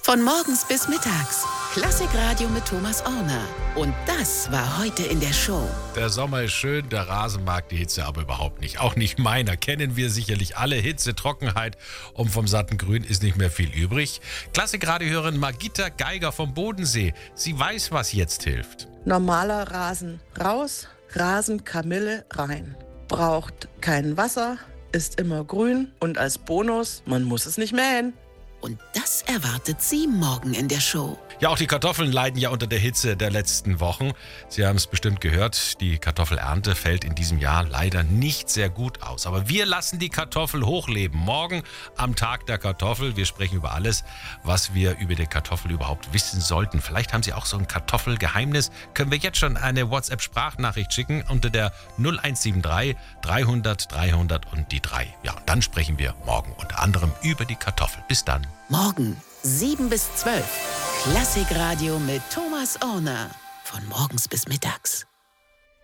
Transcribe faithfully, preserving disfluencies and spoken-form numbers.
Von morgens bis mittags. Klassikradio mit Thomas Orner. Und das war heute in der Show. Der Sommer ist schön, der Rasen mag die Hitze aber überhaupt nicht. Auch nicht meiner. Kennen wir sicherlich alle. Hitze, Trockenheit und vom satten Grün ist nicht mehr viel übrig. Klassikradio-Hörerin Margita Geiger vom Bodensee. Sie weiß, was jetzt hilft. Normaler Rasen raus, Rasenkamille rein. Braucht kein Wasser, ist immer grün und als Bonus, man muss es nicht mähen. Und das erwartet Sie morgen in der Show. Ja, auch die Kartoffeln leiden ja unter der Hitze der letzten Wochen. Sie haben es bestimmt gehört, die Kartoffelernte fällt in diesem Jahr leider nicht sehr gut aus. Aber wir lassen die Kartoffel hochleben. Morgen am Tag der Kartoffel. Wir sprechen über alles, was wir über die Kartoffel überhaupt wissen sollten. Vielleicht haben Sie auch so ein Kartoffelgeheimnis. Können wir jetzt schon eine WhatsApp-Sprachnachricht schicken unter der null eins sieben drei dreihundert dreihundert und die drei. Ja, und dann sprechen wir morgen unter anderem über die Kartoffel. Bis dann. Morgen sieben bis zwölf. Klassikradio mit Thomas Orner. Von morgens bis mittags.